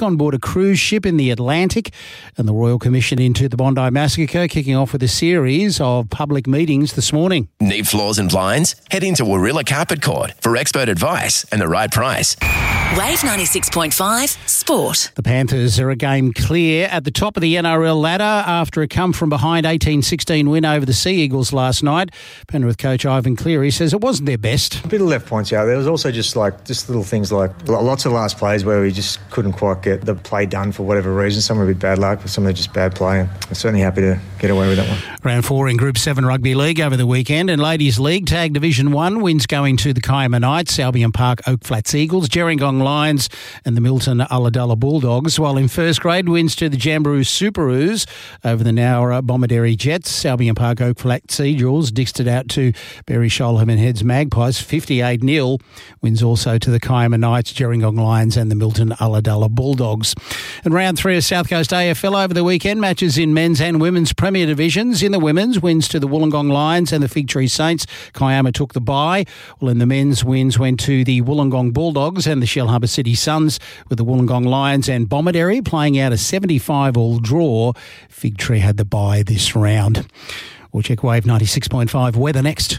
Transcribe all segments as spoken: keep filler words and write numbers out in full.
on board a cruise ship in the Atlantic, and the Royal Commission into the Bondi Massacre, kicking off with a series of public meetings this morning. Need floors and blinds? Head into Warilla Carpet Court for expert advice and the right price. Wave ninety-six point five Sport. The Panthers are a game clear at the top of the N R L ladder after a come-from-behind eighteen sixteen win over the Sea Eagles last night. Penrith coach Ivan Cleary says it wasn't their best. A bit of left points out there. was also just like just little things like lots of last plays where we just couldn't quite get the play done for whatever reason. Some were a bit bad luck, but some were just bad play. I'm certainly happy to get away with that one. Round four in Group seven Rugby League over the weekend, and Ladies League Tag Division one wins going to the Kiama Knights, Albion Park Oak Flats Eagles, Gerringong Lions and the Milton Ulladulla Bulldogs, while in first grade wins to the Jamboree Superoos over the Nowra Bomaderry Jets, Albion Park Oak Flats Eagles dixed it out to Berry Sholham and Heads Magpies fifty-eight nil, wins also to the Kiama Knights, Gerringong Lions and the Milton Ulladulla Bulldogs. And round three of South Coast A F L over the weekend, matches in men's and women's Premier Divisions. In the women's, wins to the Wollongong Lions and the Fig Tree Saints. Kiama took the bye. Well, in the men's, wins went to the Wollongong Bulldogs and the Shellharbour City Suns, with the Wollongong Lions and Bomaderry playing out a seventy-five all draw. Fig Tree had the bye this round. We'll check Wave ninety-six point five weather next.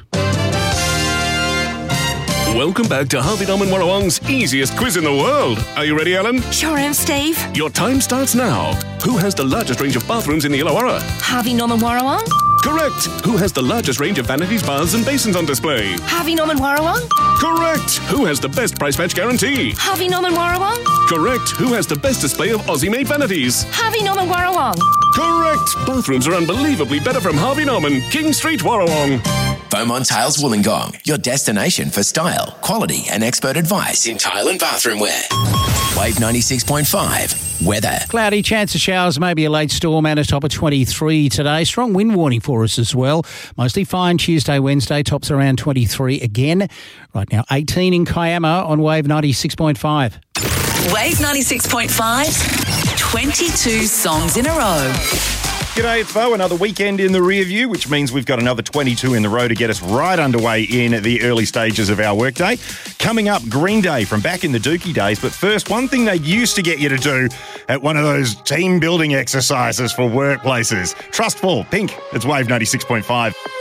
Welcome back to Harvey Norman Warrawong's easiest quiz in the world. Are you ready, Ellen? Sure am, Steve. Your time starts now. Who has the largest range of bathrooms in the Illawarra? Harvey Norman Warrawong. Correct. Who has the largest range of vanities, baths and basins on display? Harvey Norman Warrawong. Correct. Who has the best price match guarantee? Harvey Norman Warrawong. Correct. Who has the best display of Aussie-made vanities? Harvey Norman Warrawong. Correct. Bathrooms are unbelievably better from Harvey Norman, King Street, Warrawong. Beaumont Tiles Wollongong, your destination for style, quality and expert advice in tile and bathroom wear. Wave ninety-six point five. Weather. Cloudy, chance of showers, maybe a late storm, and a top of twenty-three today. Strong wind warning for us as well. Mostly fine Tuesday, Wednesday, tops around twenty-three again. Right now, eighteen in Kiama on Wave ninety-six point five. Wave ninety-six point five, twenty-two songs in a row. G'day, it's Bo. Another weekend in the rear view, which means we've got another twenty-two in the row to get us right underway in the early stages of our workday. Coming up, Green Day from back in the Dookie days. But first, one thing they used to get you to do at one of those team building exercises for workplaces. Trustful, Pink. It's Wave ninety-six point five.